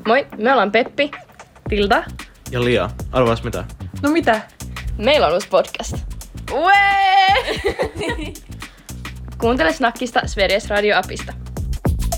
Moi, me ollaan Peppi, Tilda. Ja Lia. Arvaas mitä? No mitä? Meillä on uusi podcast. Uee! Kuuntele Snackista Sveriges Radio-appista.